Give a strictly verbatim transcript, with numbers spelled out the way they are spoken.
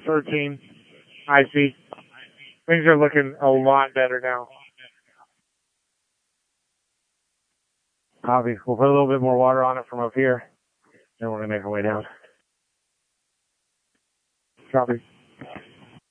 thirteen. I see. Things are looking a lot better now. Copy. We'll put a little bit more water on it from up here, and we're going to make our way down. Copy.